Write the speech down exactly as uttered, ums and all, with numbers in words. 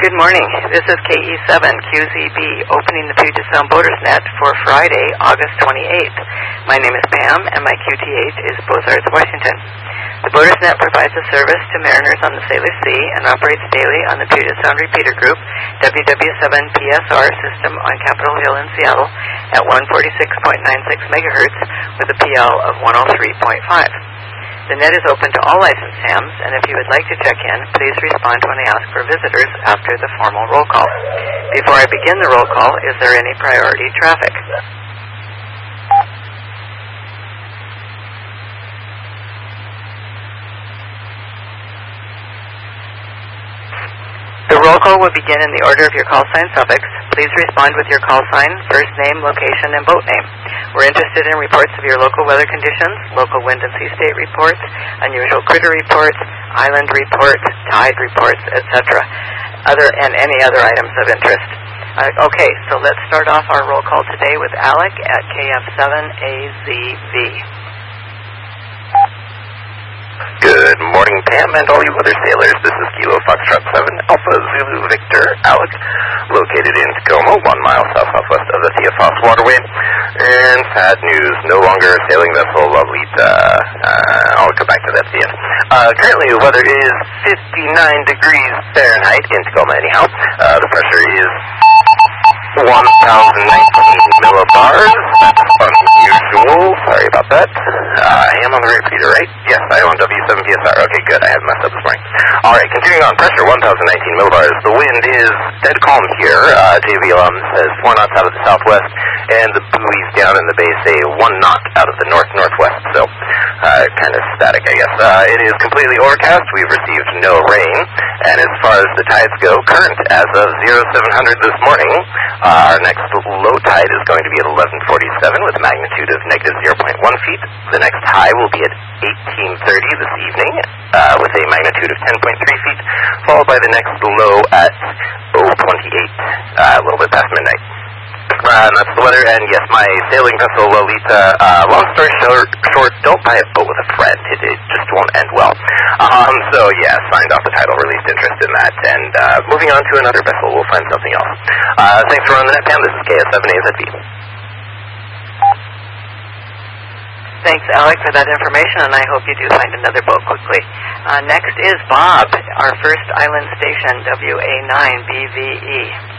Good morning. This is K E seven Q Z B opening the Puget Sound Boaters Net for Friday, August twenty-eighth. My name is Pam, and my Q T H is Beaux-Arts, Washington. The Boaters Net provides a service to mariners on the Sailor Sea and operates daily on the Puget Sound Repeater Group W W seven P S R system on Capitol Hill in Seattle at one forty-six point nine six megahertz with a P L of one oh three point five. The net is open to all licensed hams, and if you would like to check in, please respond when I ask for visitors after the formal roll call. Before I begin the roll call, is there any priority traffic? The roll call will begin in the order of your call sign suffix. Please respond with your call sign, first name, location, and boat name. We're interested in reports of your local weather conditions, local wind and sea state reports, unusual critter reports, island reports, tide reports, et cetera, other and any other items of interest. Uh, okay, so let's start off our roll call today with Alec at K F seven A Z V. Good morning, Pam, and all you other sailors. This is Kilo Foxtrot seven Alpha Zulu Victor Alec, located in Tacoma, one mile south-southwest of the Theophos Waterway. And sad news, no longer sailing vessel Lolita. Uh, I'll come back to that at the end. Uh, currently, the weather is fifty-nine degrees Fahrenheit in Tacoma, anyhow. Uh, the pressure is one thousand nineteen millibars. That's unusual. Sorry about that. Uh, I am on the repeater, right? Yes, I am on W seven P S R. Okay, good. I haven't messed up this morning. All right, continuing on. Pressure, one thousand nineteen millibars. The wind is dead calm here. Uh, J V L M says four knots out of the southwest, and the buoys down in the bay say one knot out of the north-northwest. So, uh, kind of static, I guess. Uh, it is completely overcast. We've received no rain. And as far as the tides go, current as of oh seven hundred this morning, uh, our next low tide is going to be at eleven forty-seven with a magnitude of negative zero point one feet. The next high will be at eighteen thirty this evening uh, with a magnitude of ten point three feet, followed by the next low at oh twenty-eight, uh, a little bit past midnight. Uh, and that's the weather, and yes, my sailing vessel Lolita, uh, long story short, short, don't buy a boat with a friend. It, it just won't end well. Um, so yeah, signed off the title, released interest in that, and uh, moving on to another vessel, we'll find something else. Uh, thanks for running the net, Pam. This is K S seven A Z V. Thanks, Alec, for that information, and I hope you do find another boat quickly. Uh, next is Bob, our first island station, W A nine B V E.